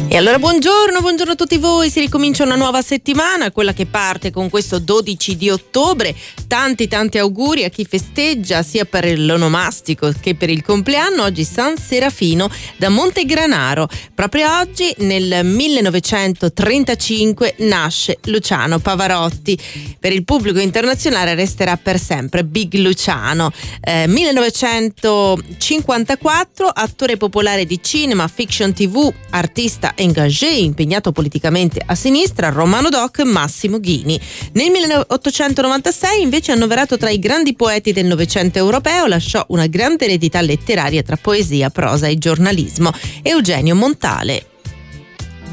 E allora buongiorno a tutti voi, si ricomincia una nuova settimana, quella che parte con questo 12 di ottobre. Tanti auguri a chi festeggia sia per l'onomastico che per il compleanno. Oggi San Serafino da Montegranaro. Proprio oggi nel 1935 nasce Luciano Pavarotti. Per il pubblico internazionale resterà per sempre Big Luciano. 1954, attore popolare di cinema, fiction TV, artista engagé, impegnato politicamente a sinistra, Romano Doc Massimo Ghini. Nel 1896, invece, annoverato tra i grandi poeti del Novecento europeo, lasciò una grande eredità letteraria tra poesia, prosa e giornalismo, Eugenio Montale.